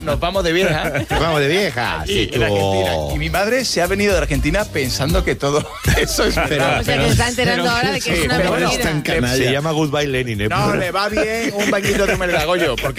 Nos vamos de vieja. Vamos de vieja. Y, en Argentina. Y mi madre se ha venido de Argentina pensando que todo eso es verdad. O sea, que se está enterando ahora de que es una pero bueno, mentira. Canalla. Se llama Goodbye Lenin, ¿eh? No, le va bien un bañito de humedad, Goyo, porque